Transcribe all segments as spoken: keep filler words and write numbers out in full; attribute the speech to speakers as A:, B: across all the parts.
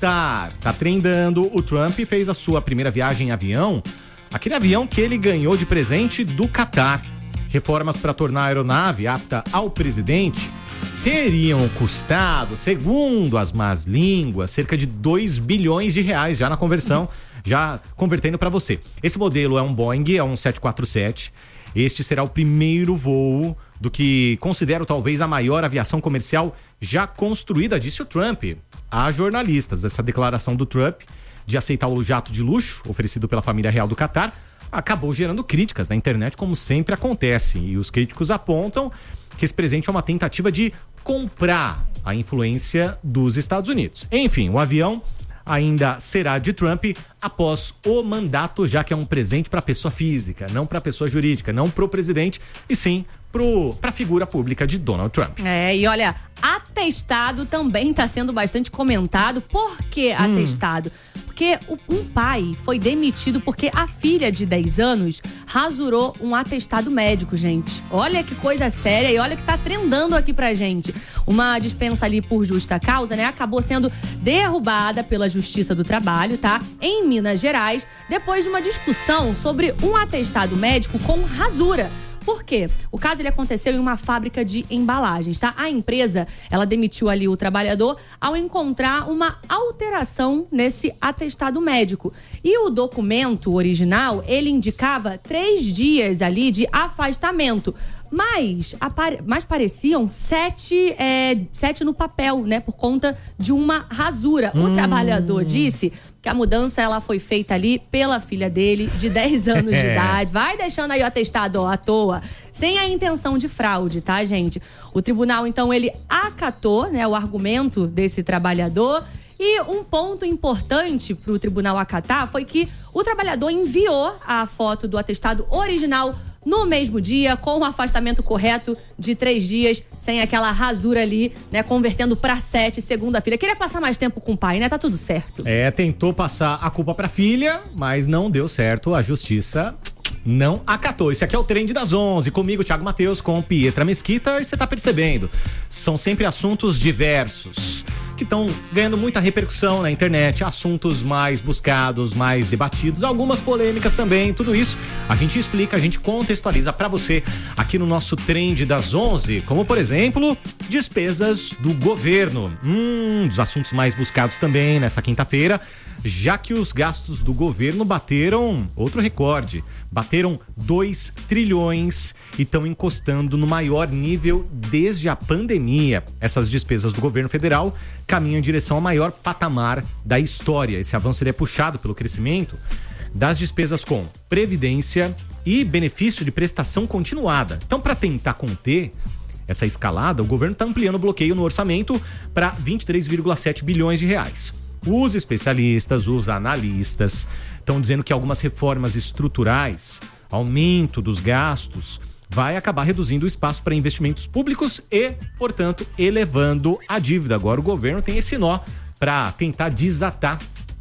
A: Catar. Tá trendando. O Trump fez a sua primeira viagem em avião, aquele avião que ele ganhou de presente do Catar. Reformas para tornar a aeronave apta ao presidente teriam custado, segundo as más línguas, cerca de dois bilhões de reais já na conversão, já convertendo para você. Esse modelo é um Boeing, é um sete quatro sete. Este será o primeiro voo do que considero talvez a maior aviação comercial já construída, disse o Trump a jornalistas. Essa declaração do Trump de aceitar o jato de luxo oferecido pela família real do Catar acabou gerando críticas na internet, como sempre acontece. E os críticos apontam que esse presente é uma tentativa de comprar a influência dos Estados Unidos. Enfim, o avião ainda será de Trump após o mandato, já que é um presente para pessoa física, não para pessoa jurídica, não para o presidente, e sim para a figura pública de Donald Trump.
B: É, e olha, atestado também está sendo bastante comentado. Por que atestado? Hum. Porque um pai foi demitido porque a filha de dez anos rasurou um atestado médico, gente. Olha que coisa séria e olha que tá trendando aqui pra gente. Uma dispensa ali por justa causa, né? Acabou sendo derrubada pela Justiça do Trabalho, tá? Em Minas Gerais, depois de uma discussão sobre um atestado médico com rasura. Por quê? O caso ele aconteceu em uma fábrica de embalagens, tá? A empresa, ela demitiu ali o trabalhador ao encontrar uma alteração nesse atestado médico. E o documento original, ele indicava três dias ali de afastamento. Mas, mas pareciam sete, é, sete no papel, né? Por conta de uma rasura. O hum. trabalhador disse que a mudança ela foi feita ali pela filha dele, de dez anos de idade. Vai deixando aí o atestado ó, à toa, sem a intenção de fraude, tá, gente? O tribunal, então, ele acatou, né, o argumento desse trabalhador. E um ponto importante para o tribunal acatar foi que o trabalhador enviou a foto do atestado original no mesmo dia, com o afastamento correto de três dias, sem aquela rasura ali, né, convertendo para sete, segundo a filha. Queria passar mais tempo com o pai, né? Tá tudo certo.
A: É, tentou passar a culpa pra filha, mas não deu certo. A justiça não acatou. Esse aqui é o Trend das onze. Comigo, Thiago Matheus, com Pietra Mesquita. E você tá percebendo, são sempre assuntos diversos que estão ganhando muita repercussão na internet, assuntos mais buscados, mais debatidos, algumas polêmicas também, tudo isso a gente explica, a gente contextualiza pra você aqui no nosso Trend das onze, como por exemplo, despesas do governo, um dos assuntos mais buscados também nessa quinta-feira, já que os gastos do governo bateram outro recorde, bateram dois trilhões e estão encostando no maior nível desde a pandemia. Essas despesas do governo federal caminham em direção ao maior patamar da história. Esse avanço ele é puxado pelo crescimento das despesas com previdência e benefício de prestação continuada. Então, para tentar conter essa escalada, o governo está ampliando o bloqueio no orçamento para vinte e três vírgula sete bilhões de reais. Os especialistas, os analistas estão dizendo que algumas reformas estruturais, aumento dos gastos, vai acabar reduzindo o espaço para investimentos públicos e, portanto, elevando a dívida. Agora o governo tem esse nó para tentar desatar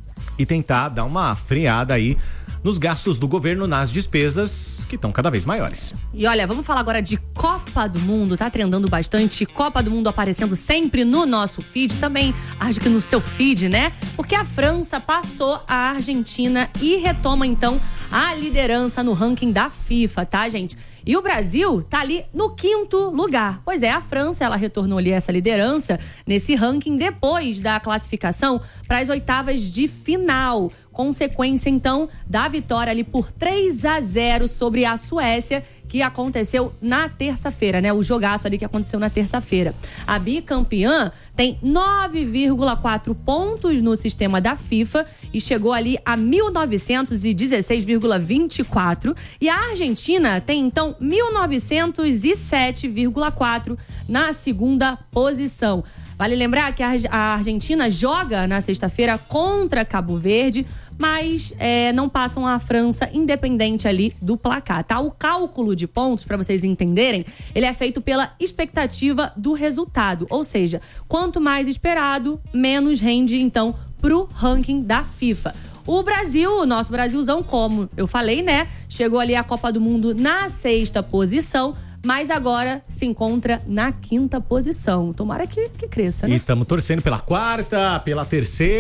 A: e tentar dar uma freada aí nos gastos do governo, nas despesas que estão cada vez maiores.
B: E olha, vamos falar agora de Copa do Mundo, tá trendando bastante, Copa do Mundo aparecendo sempre no nosso feed, também acho que no seu feed, né? Porque a França passou a Argentina e retoma então a liderança no ranking da FIFA, tá, gente? E o Brasil tá ali no quinto lugar. Pois é, a França, ela retornou ali essa liderança nesse ranking depois da classificação para as oitavas de final. Consequência, então, da vitória ali por três a zero sobre a Suécia, que aconteceu na terça-feira, né? O jogaço ali que aconteceu na terça-feira. A bicampeã tem nove vírgula quatro pontos no sistema da FIFA e chegou ali a mil novecentos e dezesseis vírgula vinte e quatro. E a Argentina tem, então, mil novecentos e sete vírgula quatro na segunda posição. Vale lembrar que a Argentina joga na sexta-feira contra Cabo Verde, mas é, não passam a França independente ali do placar, tá? O cálculo de pontos, para vocês entenderem, ele é feito pela expectativa do resultado, ou seja, quanto mais esperado, menos rende, então, pro ranking da FIFA. O Brasil, o nosso Brasilzão, como eu falei, né? Chegou ali à Copa do Mundo na sexta posição, mas agora se encontra na quinta posição. Tomara que, que cresça, né?
A: E estamos torcendo pela quarta, pela terceira.